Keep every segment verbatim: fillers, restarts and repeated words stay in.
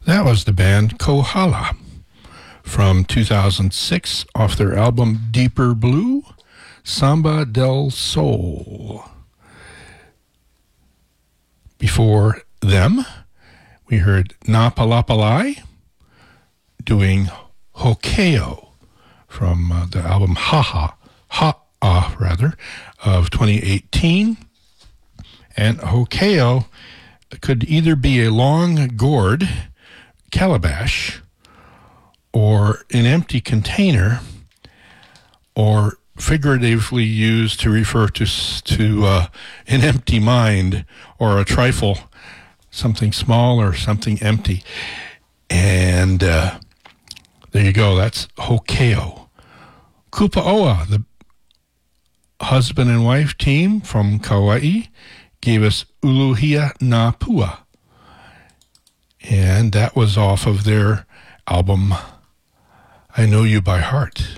That was the band Kohala from two thousand six off their album Deeper Blue, Samba del Sol. Before them, we heard Napalapalai doing Hokeo from uh, the album Haha, Ha-Ah rather, of twenty eighteen. And Hokeo could either be a long gourd, calabash, or an empty container, or figuratively used to refer to to uh, an empty mind or a trifle, something small or something empty. And uh, there you go. That's Hokeo. Kupaoa, the husband and wife team from Kauai, gave us Uluhia na Pua. And that was off of their album I Know You by Heart.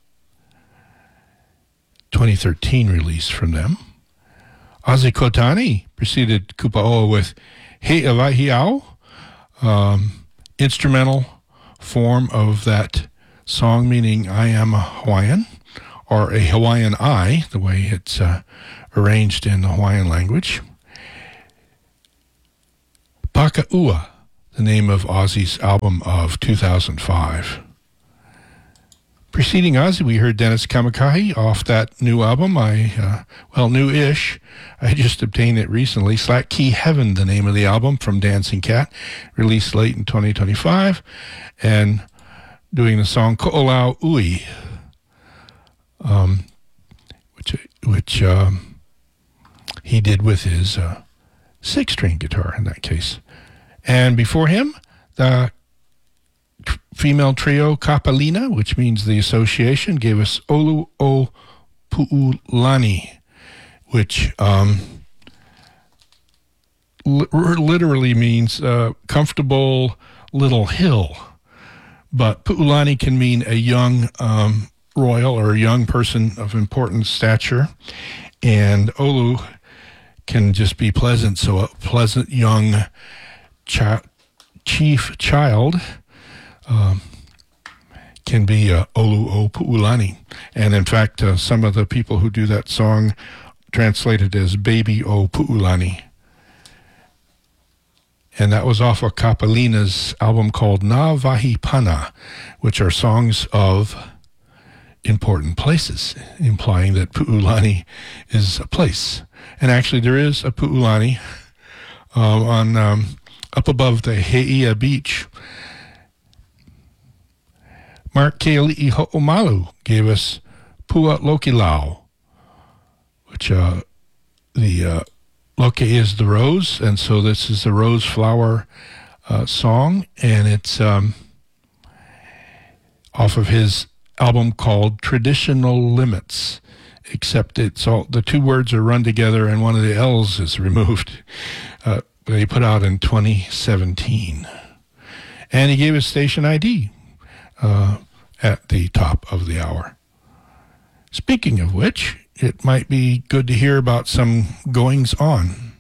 twenty thirteen release from them. Ozzy Kotani preceded Kupaoa with He Ewahiao, um, instrumental form of that song meaning I am a Hawaiian, or a Hawaiian I, the way it's uh, arranged in the Hawaiian language. Pakaua, the name of Ozzy's album of two thousand five. Preceding Ozzy, we heard Dennis Kamakahi off that new album. I, uh, well, new-ish. I just obtained it recently. Slack Key Heaven, the name of the album from Dancing Cat, released late in twenty twenty-five, and doing the song Ko'olau Ui, um, which which um, he did with his uh, six-string guitar in that case. And before him, the female trio Kapalina, which means the association, gave us Olu o Pu'ulani, which um, li- literally means uh, comfortable little hill. But Pu'ulani can mean a young um, royal or a young person of important stature. And Olu can just be pleasant, so a pleasant young chi- chief child Um, can be uh, Olu o Pu'ulani. And in fact, uh, some of the people who do that song translated as Baby o Pu'ulani. And that was off of Kapalina's album called Na Vahi Pana, which are songs of important places, implying that Pu'ulani is a place. And actually there is a Pu'ulani uh, on um, up above the Heia Beach. Mark Keali'i Ho'omalu gave us Pua Lokilau, which uh, the uh, Loke is the rose, and so this is the rose flower uh, song, and it's um, off of his album called Traditional Limits, except it's all, the two words are run together and one of the L's is removed. Uh, they put out in twenty seventeen. And he gave us station I D. Uh, at the top of the hour. Speaking of which, it might be good to hear about some goings on.